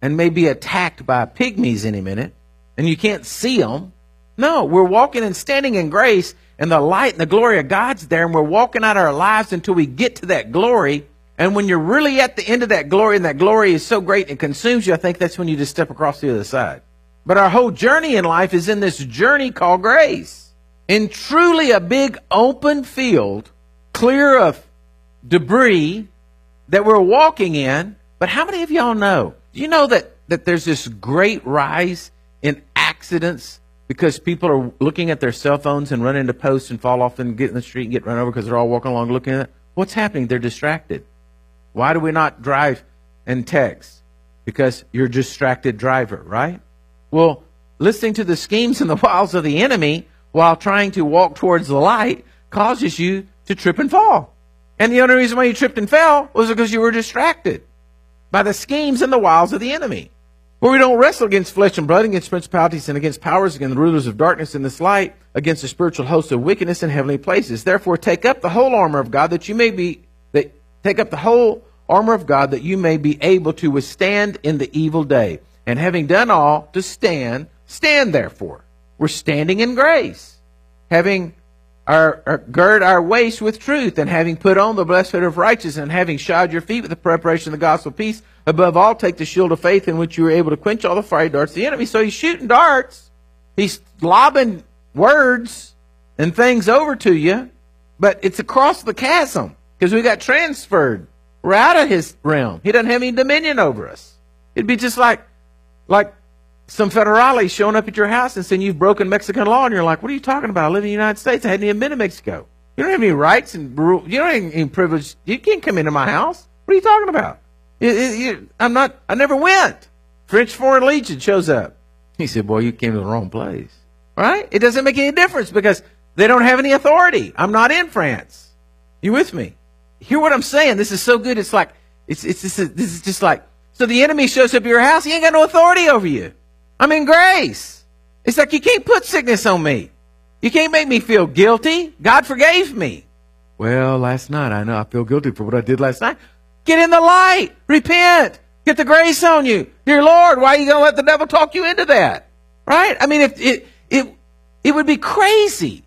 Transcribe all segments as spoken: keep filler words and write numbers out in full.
and may be attacked by pygmies any minute, and you can't see them. No, we're walking and standing in grace, and the light and the glory of God's there, and we're walking out our lives until we get to that glory. And when you're really at the end of that glory, and that glory is so great it consumes you, I think that's when you just step across the other side. But our whole journey in life is in this journey called grace. In truly a big open field, clear of debris that we're walking in. But how many of y'all know? Do you know that, that there's this great rise in accidents because people are looking at their cell phones and run into posts and fall off and get in the street and get run over because they're all walking along looking at it? What's happening? They're distracted. Why do we not drive and text? Because you're a distracted driver, right? Well, listening to the schemes and the wiles of the enemy while trying to walk towards the light causes you to trip and fall. And the only reason why you tripped and fell was because you were distracted by the schemes and the wiles of the enemy. For we don't wrestle against flesh and blood, against principalities and against powers, against the rulers of darkness in this light, against the spiritual hosts of wickedness in heavenly places. Therefore, take up the whole armor of God that you may be, that take up the whole armor of God that you may be able to withstand in the evil day. And having done all to stand, stand therefore. We're standing in grace. Having our, our gird our waist with truth, and having put on the breastplate of righteousness, and having shod your feet with the preparation of the gospel of peace. Above all, take the shield of faith, in which you are able to quench all the fiery darts of the enemy. So he's shooting darts. He's lobbing words and things over to you, but it's across the chasm because we got transferred. We're out of his realm. He doesn't have any dominion over us. It'd be just like, like some federales showing up at your house and saying you've broken Mexican law, and you're like, what are you talking about? I live in the United States. I hadn't even been to Mexico. You don't have any rights and rules. You don't have any privilege. You can't come into my house. What are you talking about? It, it, it, I'm not, I never went. French Foreign Legion shows up. He said, boy, you came to the wrong place. Right? It doesn't make any difference because they don't have any authority. I'm not in France. You with me? Hear what I'm saying? This is so good. It's like, it's, it's, this is, this is just like, so the enemy shows up at your house. He ain't got no authority over you. I'm in grace. It's like, you can't put sickness on me. You can't make me feel guilty. God forgave me. Well, last night, I know I feel guilty for what I did last night. Get in the light. Repent. Get the grace on you. Dear Lord, why are you going to let the devil talk you into that? Right? I mean, if it, it, it would be crazy.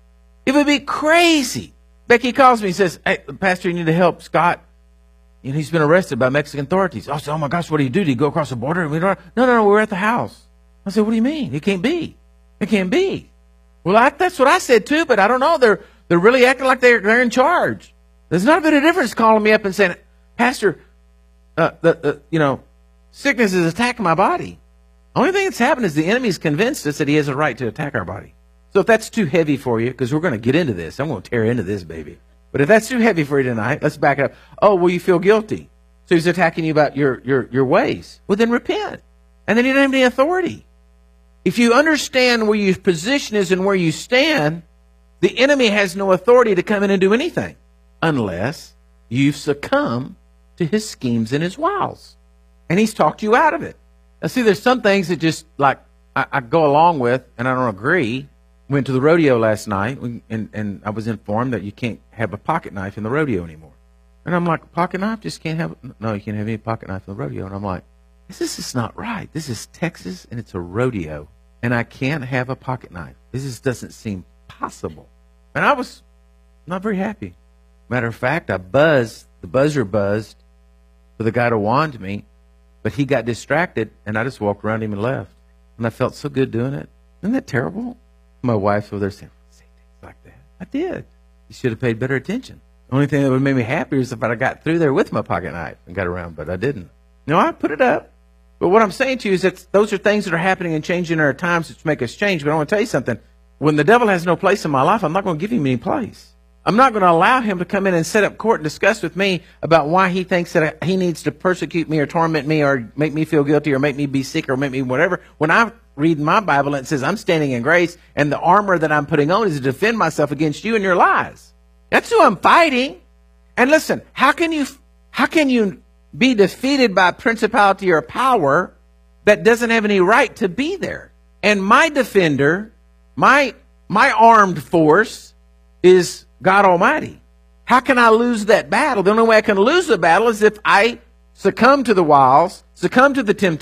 It would be crazy. Becky calls me and says, hey, Pastor, you need to help Scott. You know, he's been arrested by Mexican authorities. I said, oh my gosh, what do you do? Do you go across the border? No, no, no, we're at the house. I said, what do you mean? It can't be. It can't be. Well, I, that's what I said too, but I don't know. They're, they're really acting like they're, they're in charge. There's not a bit of difference calling me up and saying, Pastor, uh, the, the, you know, sickness is attacking my body. Only thing that's happened is the enemy's convinced us that he has a right to attack our body. So if that's too heavy for you, because we're going to get into this, I'm going to tear into this, baby. But if that's too heavy for you tonight, let's back it up. Oh, well, you feel guilty. So he's attacking you about your, your, your ways. Well, then repent. And then you don't have any authority. If you understand where your position is and where you stand, the enemy has no authority to come in and do anything unless you've succumbed to his schemes and his wiles. And he's talked you out of it. Now, see, there's some things that just, like, I, I go along with and I don't agree. Went to the rodeo last night, and, and I was informed that you can't have a pocket knife in the rodeo anymore. And I'm like, pocket knife? Just can't have, no, you can't have any pocket knife in the rodeo. And I'm like, this is just not right. This is Texas, and it's a rodeo, and I can't have a pocket knife. This just doesn't seem possible. And I was not very happy. Matter of fact, I buzzed, the buzzer buzzed for the guy to wand me, but he got distracted, and I just walked around him and left. And I felt so good doing it. Isn't that terrible? My wife's over there saying, say things like that. I did. You should have paid better attention. The only thing that would make me happier is if I got through there with my pocket knife and got around, but I didn't. No, I put it up. But what I'm saying to you is that those are things that are happening and changing in our times which make us change. But I want to tell you something. When the devil has no place in my life, I'm not going to give him any place. I'm not going to allow him to come in and set up court and discuss with me about why he thinks that he needs to persecute me or torment me or make me feel guilty or make me be sick or make me whatever. When I read my Bible and it says I'm standing in grace and the armor that I'm putting on is to defend myself against you and your lies. That's who I'm fighting. And listen, how can you, how can you be defeated by principality or power that doesn't have any right to be there? And my defender, my, my armed force is God Almighty. How can I lose that battle? The only way I can lose the battle is if I succumb to the wiles, succumb to the temptation.